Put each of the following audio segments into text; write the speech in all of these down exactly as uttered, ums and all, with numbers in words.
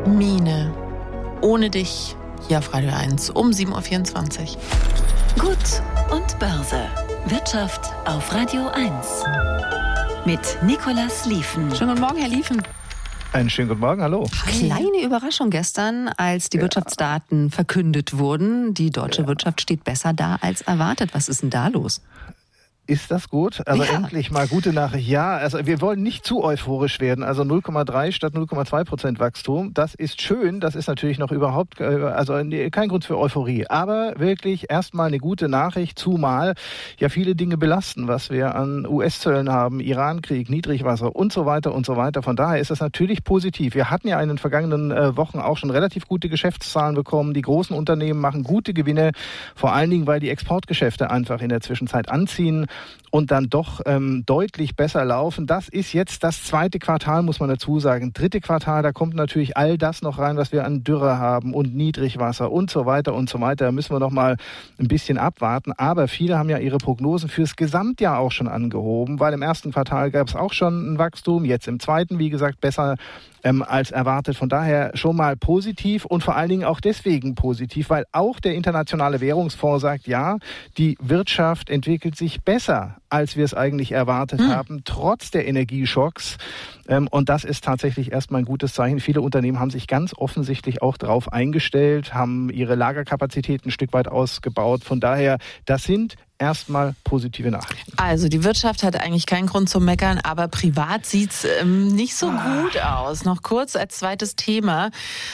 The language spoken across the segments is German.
Mine. Ohne dich. Hier auf Radio eins um sieben Uhr vierundzwanzig. Gut und Börse. Wirtschaft auf Radio eins. Mit Nicolas Liefen. Schönen guten Morgen, Herr Liefen. Einen schönen guten Morgen, hallo. Kleine Überraschung gestern, als die ja. Wirtschaftsdaten verkündet wurden. Die deutsche ja. Wirtschaft steht besser da als erwartet. Was ist denn da los? Ist das gut? Also ja. endlich mal gute Nachricht. Ja, also wir wollen nicht zu euphorisch werden. Also null Komma drei statt null Komma zwei Prozent Wachstum. Das ist schön. Das ist natürlich noch überhaupt, also kein Grund für Euphorie. Aber wirklich erstmal eine gute Nachricht, zumal ja viele Dinge belasten, was wir an U S-Zöllen haben, Iran-Krieg, Niedrigwasser und so weiter und so weiter. Von daher ist das natürlich positiv. Wir hatten ja in den vergangenen äh, Wochen auch schon relativ gute Geschäftszahlen bekommen. Die großen Unternehmen machen gute Gewinne, vor allen Dingen, weil die Exportgeschäfte einfach in der Zwischenzeit anziehen und dann doch ähm, deutlich besser laufen. Das ist jetzt das zweite Quartal, muss man dazu sagen. Dritte Quartal, da kommt natürlich all das noch rein, was wir an Dürre haben und Niedrigwasser und so weiter und so weiter. Da müssen wir noch mal ein bisschen abwarten. Aber viele haben ja ihre Prognosen fürs Gesamtjahr auch schon angehoben, weil im ersten Quartal gab es auch schon ein Wachstum. Jetzt im zweiten, wie gesagt, besser ähm, als erwartet. Von daher schon mal positiv und vor allen Dingen auch deswegen positiv, weil auch der Internationale Währungsfonds sagt, ja, die Wirtschaft entwickelt sich besser, als wir es eigentlich erwartet hm. haben, trotz der Energieschocks. Und das ist tatsächlich erstmal ein gutes Zeichen. Viele Unternehmen haben sich ganz offensichtlich auch darauf eingestellt, haben ihre Lagerkapazitäten ein Stück weit ausgebaut. Von daher, das sind erstmal positive Nachrichten. Also die Wirtschaft hat eigentlich keinen Grund zum Meckern, aber privat sieht es ähm, nicht so ah. gut aus. Noch kurz als zweites Thema.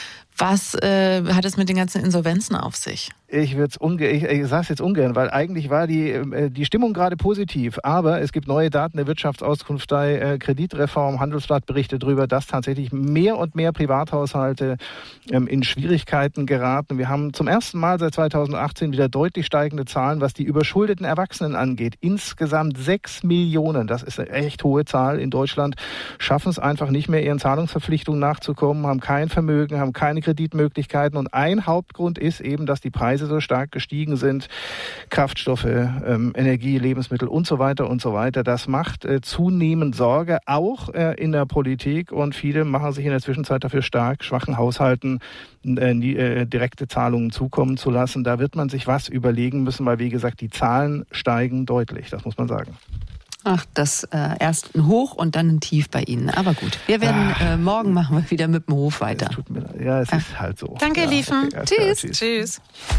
Was äh, hat es mit den ganzen Insolvenzen auf sich? Ich würde es unge- ich, ich sage es jetzt ungern, weil eigentlich war die äh, die Stimmung gerade positiv. Aber es gibt neue Daten der Wirtschaftsauskunft, äh, Kreditreform, Handelsblatt berichtet darüber, dass tatsächlich mehr und mehr Privathaushalte ähm, in Schwierigkeiten geraten. Wir haben zum ersten Mal seit zweitausendachtzehn wieder deutlich steigende Zahlen, was die überschuldeten Erwachsenen angeht. Insgesamt sechs Millionen, das ist eine echt hohe Zahl in Deutschland, schaffen es einfach nicht mehr, ihren Zahlungsverpflichtungen nachzukommen, haben kein Vermögen, haben keine Kreditmöglichkeiten. Und ein Hauptgrund ist eben, dass die Preise so stark gestiegen sind. Kraftstoffe, ähm, Energie, Lebensmittel und so weiter und so weiter. Das macht äh, zunehmend Sorge, auch äh, in der Politik. Und viele machen sich in der Zwischenzeit dafür stark, schwachen Haushalten äh, die, äh, direkte Zahlungen zukommen zu lassen. Da wird man sich was überlegen müssen, weil, wie gesagt, die Zahlen steigen deutlich. Das muss man sagen. Ach, das äh, erst ein Hoch und dann ein Tief bei Ihnen. Aber gut, wir werden äh, morgen machen wir wieder mit dem Hof weiter. Es tut mir leid. Ja, es ah. ist halt so. Danke, ja, Liefen. Okay, tschüss. Tschüss. Tschüss.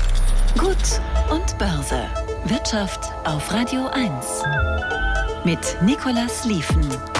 Gut und Börse. Wirtschaft auf Radio eins. Mit Nicolas Liefen.